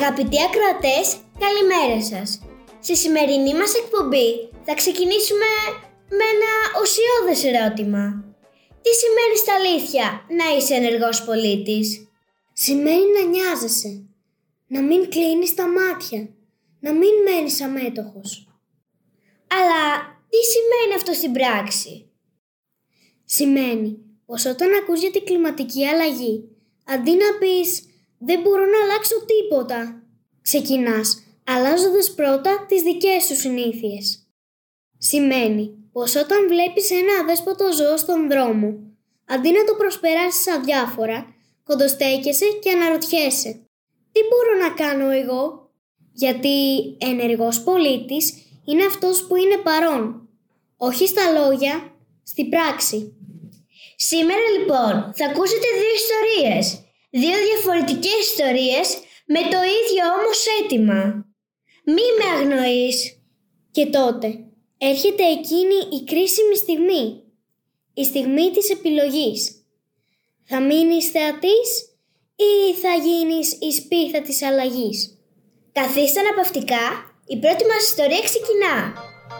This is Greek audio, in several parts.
Αγαπητοί ακροατές, καλημέρα σας. Στη σημερινή μας εκπομπή θα ξεκινήσουμε με ένα ουσιώδες ερώτημα. Τι σημαίνει στα αλήθεια να είσαι ενεργός πολίτης? Σημαίνει να νοιάζεσαι, να μην κλείνεις τα μάτια, να μην μένεις αμέτωχος. Αλλά τι σημαίνει αυτό στην πράξη? Σημαίνει πως όταν ακούς για την κλιματική αλλαγή, αντί να πεις «δεν μπορώ να αλλάξω τίποτα», ξεκινάς αλλάζοντας πρώτα τις δικές σου συνήθειες. Σημαίνει πως όταν βλέπεις ένα αδέσποτο ζώο στον δρόμο, αντί να το προσπεράσεις αδιάφορα, κοντοστέκεσαι και αναρωτιέσαι «τι μπορώ να κάνω εγώ?» Γιατί ενεργός πολίτης είναι αυτός που είναι παρόν, όχι στα λόγια, στην πράξη. Σήμερα λοιπόν θα ακούσετε δύο ιστορίες, δύο διαφορετικές ιστορίες με το ίδιο όμως αίτημα. Μη με αγνοείς. Και τότε έρχεται εκείνη η κρίσιμη στιγμή, η στιγμή της επιλογής. Θα μείνεις θεατής ή θα γίνεις η σπίθα της αλλαγής? Καθίστε αναπαυτικά, η πρώτη μας ιστορία ξεκινά.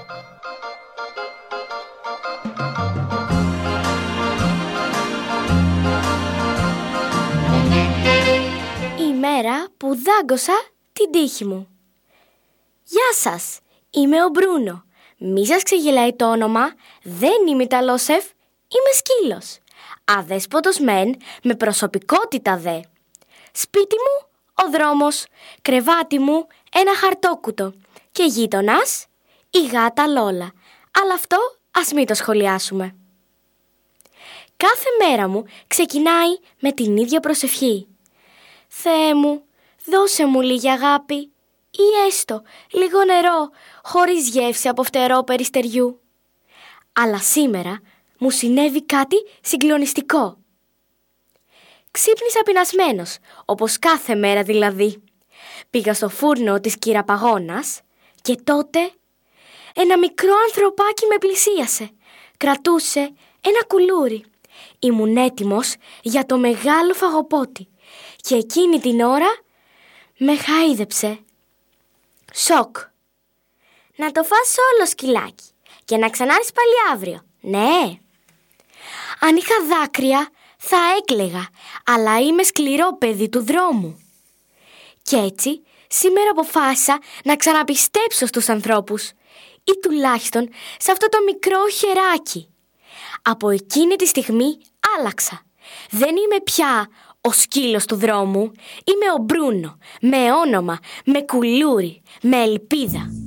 Η μέρα που δάγκωσα την τύχη μου. Γεια σας, είμαι ο Μπρούνο. Μη σας ξεγελάει το όνομα, δεν είμαι Ιταλόσεφ, είμαι σκύλος. Αδέσποτος μεν, με προσωπικότητα δε. Σπίτι μου, ο δρόμος, κρεβάτι μου, ένα χαρτόκουτο και γείτονας, η γάτα Λόλα. Αλλά αυτό ας μην το σχολιάσουμε. Κάθε μέρα μου ξεκινάει με την ίδια προσευχή. Θεέ μου, δώσε μου λίγη αγάπη ή έστω λίγο νερό χωρίς γεύση από φτερό περιστεριού. Αλλά σήμερα μου συνέβη κάτι συγκλονιστικό. Ξύπνησα πεινασμένος, όπως κάθε μέρα δηλαδή. Πήγα στο φούρνο της κυραπαγώνας και τότε ένα μικρό ανθρωπάκι με πλησίασε. Κρατούσε ένα κουλούρι. Ήμουν έτοιμος για το μεγάλο φαγοπότι και εκείνη την ώρα με χαΐδεψε. Σοκ. Να το φας όλο, σκυλάκι, και να ξανάρθεις πάλι αύριο. Ναι. Αν είχα δάκρυα θα έκλαιγα, αλλά είμαι σκληρό παιδί του δρόμου. Κι έτσι σήμερα αποφάσισα να ξαναπιστέψω στους ανθρώπους, ή τουλάχιστον σε αυτό το μικρό χεράκι. Από εκείνη τη στιγμή άλλαξα. Δεν είμαι πια ο σκύλος του δρόμου, είμαι ο Μπρούνο, με όνομα, με κουλούρι, με ελπίδα.